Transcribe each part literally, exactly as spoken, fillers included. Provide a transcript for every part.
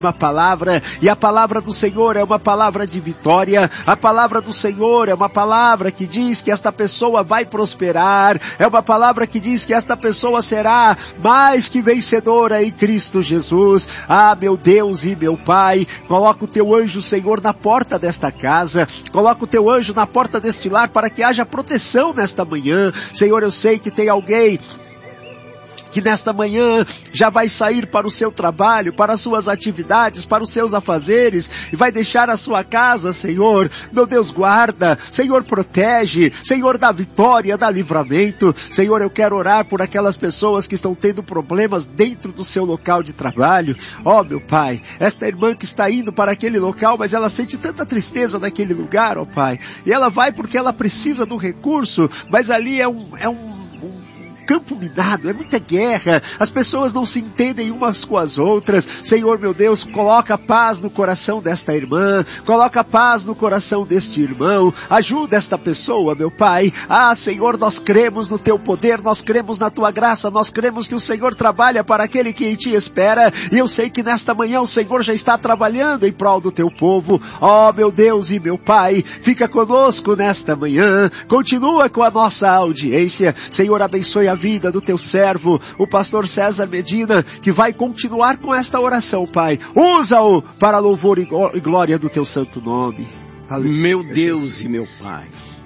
uma palavra, e a palavra do Senhor é uma palavra de vitória. A palavra do Senhor é uma palavra que diz que esta pessoa vai prosperar, é uma palavra que diz que esta pessoa será mais que vencedora em Cristo Jesus. Ah, meu Deus e meu Pai, coloca o teu anjo, Senhor, na porta desta casa, coloca o teu anjo na porta deste lar para que haja proteção nesta manhã. Senhor, eu sei que tem alguém que nesta manhã já vai sair para o seu trabalho, para as suas atividades, para os seus afazeres, e vai deixar a sua casa, Senhor. Meu Deus, guarda, Senhor, protege, Senhor, dá vitória, dá livramento. Senhor, eu quero orar por aquelas pessoas que estão tendo problemas dentro do seu local de trabalho. Ó, meu Pai, esta irmã que está indo para aquele local, mas ela sente tanta tristeza naquele lugar, ó Pai, e ela vai porque ela precisa do recurso, mas ali é um, é um campo minado, é muita guerra, as pessoas não se entendem umas com as outras. Senhor, meu Deus, coloca paz no coração desta irmã, coloca paz no coração deste irmão, ajuda esta pessoa, meu Pai. Ah, Senhor, nós cremos no teu poder, nós cremos na tua graça, nós cremos que o Senhor trabalha para aquele que em ti espera, e eu sei que nesta manhã o Senhor já está trabalhando em prol do teu povo. Ó, meu Deus e meu Pai, fica conosco nesta manhã, continua com a nossa audiência. Senhor, abençoe a vida do teu servo, o pastor César Medina, que vai continuar com esta oração, Pai. Usa-o para louvor e glória do teu santo nome. Aleluia. Meu Deus Jesus. E meu Pai,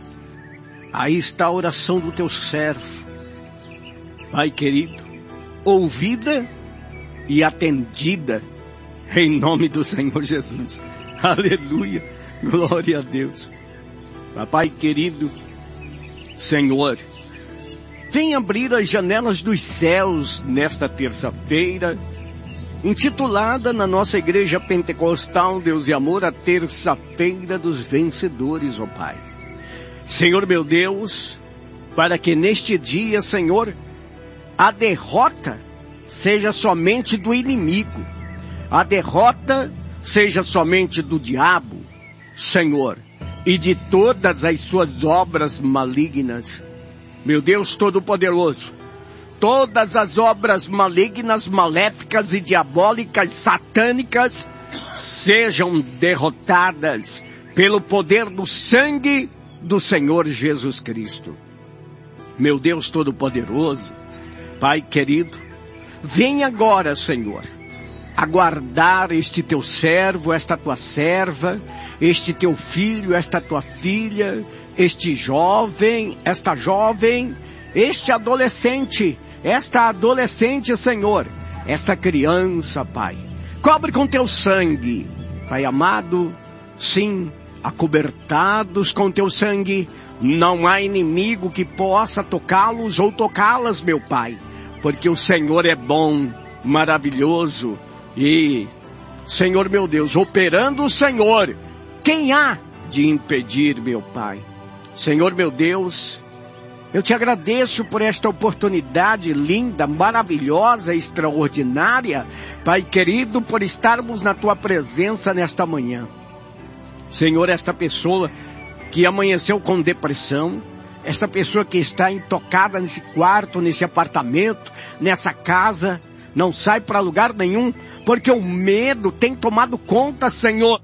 aí está a oração do teu servo, Pai querido, ouvida e atendida em nome do Senhor Jesus. Aleluia, glória a Deus. Pai querido, Senhor, vem abrir as janelas dos céus nesta terça-feira, intitulada na nossa igreja pentecostal Deus e Amor, a terça-feira dos vencedores, ó Pai. Senhor meu Deus, para que neste dia, Senhor, a derrota seja somente do inimigo, a derrota seja somente do diabo, Senhor, e de todas as suas obras malignas. Meu Deus Todo-Poderoso, todas as obras malignas, maléficas e diabólicas, satânicas, sejam derrotadas pelo poder do sangue do Senhor Jesus Cristo. Meu Deus Todo-Poderoso, Pai querido, vem agora, Senhor, aguardar este teu servo, esta tua serva, este teu filho, esta tua filha, este jovem, esta jovem, este adolescente, esta adolescente, Senhor, esta criança, Pai. Cobre com teu sangue, Pai amado, sim, acobertados com teu sangue, não há inimigo que possa tocá-los ou tocá-las, meu Pai, porque o Senhor é bom, maravilhoso e, Senhor meu Deus, operando o Senhor, quem há de impedir, meu Pai? Senhor meu Deus, eu te agradeço por esta oportunidade linda, maravilhosa, extraordinária, Pai querido, por estarmos na tua presença nesta manhã. Senhor, esta pessoa que amanheceu com depressão, esta pessoa que está intocada nesse quarto, nesse apartamento, nessa casa, não sai para lugar nenhum, porque o medo tem tomado conta, Senhor.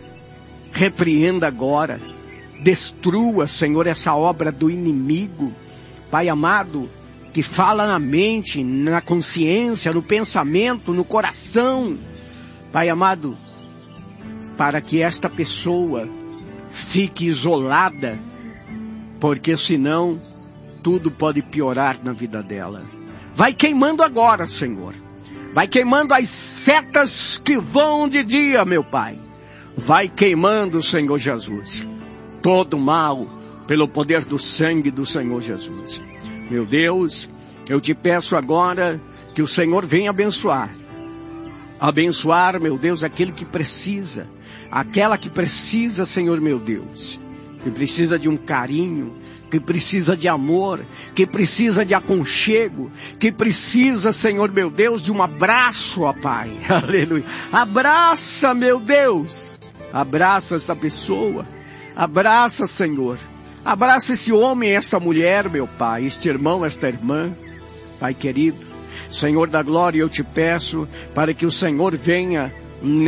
Repreenda agora. Destrua, Senhor, essa obra do inimigo, Pai amado, que fala na mente, na consciência, no pensamento, no coração, Pai amado, para que esta pessoa fique isolada, porque senão tudo pode piorar na vida dela. Vai queimando agora, Senhor, vai queimando as setas que vão de dia, meu Pai, vai queimando, Senhor Jesus, todo mal, pelo poder do sangue do Senhor Jesus. Meu Deus, eu te peço agora que o Senhor venha abençoar. Abençoar, meu Deus, aquele que precisa. Aquela que precisa, Senhor meu Deus. Que precisa de um carinho, que precisa de amor, que precisa de aconchego, que precisa, Senhor meu Deus, de um abraço, ó Pai. Aleluia. Abraça, meu Deus. Abraça essa pessoa. Abraça, Senhor, abraça esse homem, essa mulher, meu Pai, este irmão, esta irmã, Pai querido, Senhor da glória, eu te peço para que o Senhor venha